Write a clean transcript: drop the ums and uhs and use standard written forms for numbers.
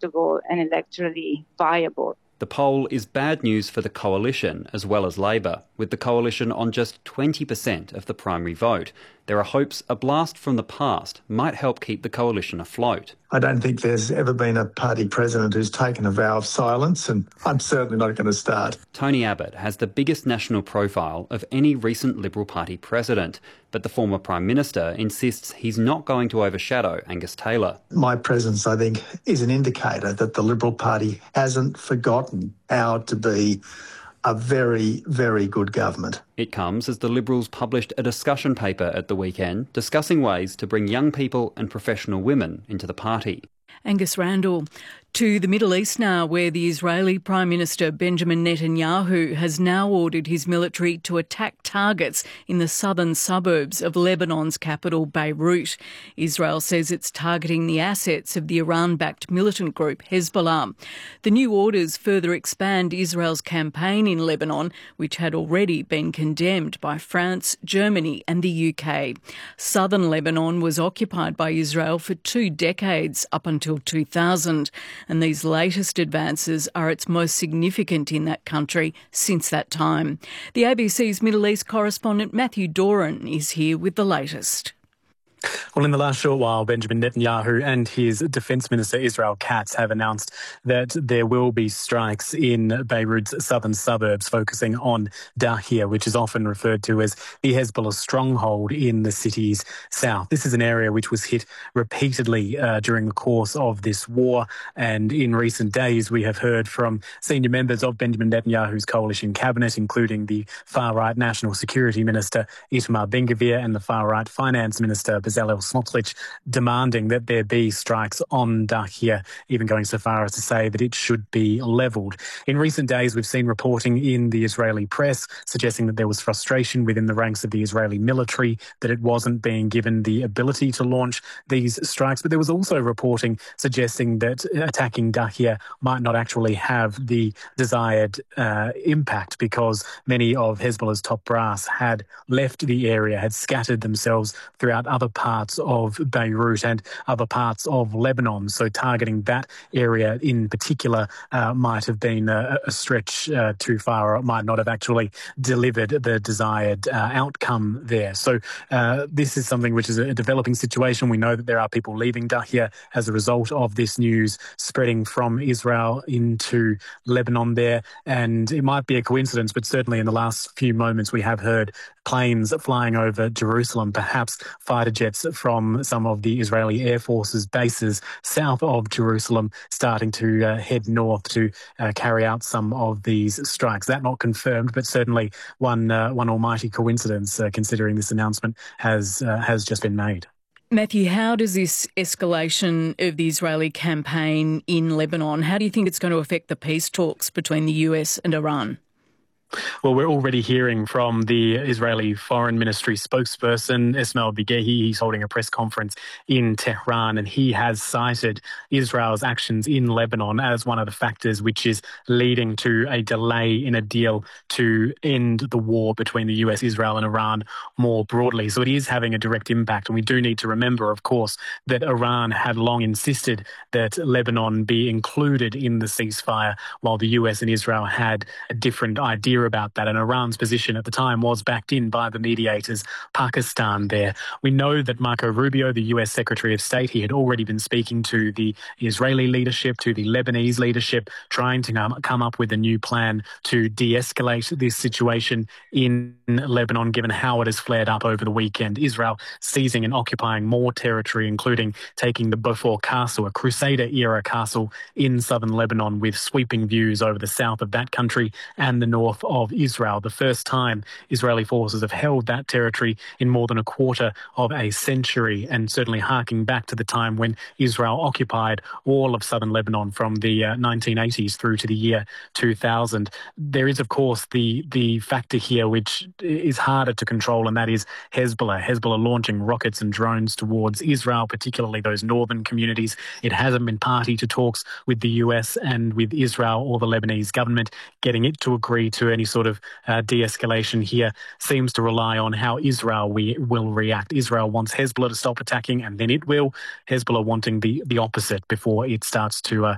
acceptable and electorally viable. The poll is bad news for the coalition as well as Labor, with the coalition on just 20% of the primary vote. There are hopes a blast from the past might help keep the coalition afloat. I don't think there's ever been a party president who's taken a vow of silence, and I'm certainly not going to start. Tony Abbott has the biggest national profile of any recent Liberal Party president, but the former Prime Minister insists he's not going to overshadow Angus Taylor. My presence, I think, is an indicator that the Liberal Party hasn't forgotten how to be a very, very good government. It comes as the Liberals published a discussion paper at the weekend discussing ways to bring young people and professional women into the party. Angus Randall. To the Middle East now, where the Israeli Prime Minister Benjamin Netanyahu has now ordered his military to attack targets in the southern suburbs of Lebanon's capital, Beirut. Israel says it's targeting the assets of the Iran-backed militant group Hezbollah. The new orders further expand Israel's campaign in Lebanon, which had already been condemned by France, Germany and the UK. Southern Lebanon was occupied by Israel for 2 decades, up until 2000. And these latest advances are its most significant in that country since that time. The ABC's Middle East correspondent Matthew Doran is here with the latest. Well, in the last short while, Benjamin Netanyahu and his Defence Minister Israel Katz have announced that there will be strikes in Beirut's southern suburbs, focusing on Dahia, which is often referred to as the Hezbollah stronghold in the city's south. This is an area which was hit repeatedly during the course of this war, and in recent days we have heard from senior members of Benjamin Netanyahu's coalition cabinet, including the far-right National Security Minister Itamar Ben-Gvir and the far-right Finance Minister Bezalel Smotrich, demanding that there be strikes on Dahia, even going so far as to say that it should be levelled. In recent days, we've seen reporting in the Israeli press suggesting that there was frustration within the ranks of the Israeli military, that it wasn't being given the ability to launch these strikes. But there was also reporting suggesting that attacking Dahia might not actually have the desired impact, because many of Hezbollah's top brass had left the area, had scattered themselves throughout other parts of Beirut and other parts of Lebanon. So targeting that area in particular might have been a stretch too far, or it might not have actually delivered the desired outcome there. So this is something which is a developing situation. We know that there are people leaving Dahia as a result of this news spreading from Israel into Lebanon there. And it might be a coincidence, but certainly in the last few moments we have heard planes flying over Jerusalem, perhaps fighter jets from some of the Israeli Air Force's bases south of Jerusalem, starting to head north to carry out some of these strikes. That not confirmed, but certainly one almighty coincidence, considering this announcement has just been made. Matthew, how does this escalation of the Israeli campaign in Lebanon, how do you think it's going to affect the peace talks between the US and Iran? Well, we're already hearing from the Israeli Foreign Ministry spokesperson, Ismail Begehi. He's holding a press conference in Tehran, and he has cited Israel's actions in Lebanon as one of the factors which is leading to a delay in a deal to end the war between the US, Israel and Iran more broadly. So it is having a direct impact. And we do need to remember, of course, that Iran had long insisted that Lebanon be included in the ceasefire, while the US and Israel had a different idea about that, and Iran's position at the time was backed in by the mediators, Pakistan there. We know that Marco Rubio, the US Secretary of State, he had already been speaking to the Israeli leadership, to the Lebanese leadership, trying to come up with a new plan to de-escalate this situation in Lebanon, given how it has flared up over the weekend. Israel seizing and occupying more territory, including taking the Beaufort Castle, a Crusader-era castle in southern Lebanon, with sweeping views over the south of that country and the north of Israel. The first time Israeli forces have held that territory in more than a quarter of a century, and certainly harking back to the time when Israel occupied all of southern Lebanon from the 1980s through to the year 2000. There is, of course, the factor here which is harder to control, and that is Hezbollah launching rockets and drones towards Israel, particularly those northern communities. It hasn't been party to talks with the US and with Israel or the Lebanese government. Getting it to agree to any sort of de-escalation here seems to rely on how Israel will react. Israel wants Hezbollah to stop attacking, and then it will. Hezbollah wanting the opposite before it starts to